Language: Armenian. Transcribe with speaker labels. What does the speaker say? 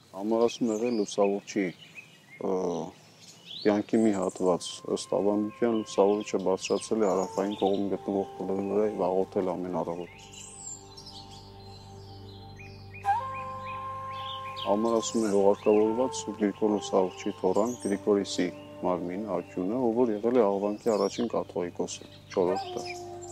Speaker 1: Համար ասում եղել լուսավորչի կյանքի մի հատված, ըստ ավանդության լուսավորիչը բարձրացել է հարավային կողմում գտնվող փլի վրա և աղոթել ամեն առավոտ։ Համար ասում է հողարկավորված Գրիգոր լուսավորչի թոռան Գրիգորիսի մարմինը, անկյունը, ով որ եղել է Աղվանքի առաջին կաթողիկոսը, 4-րդ դար։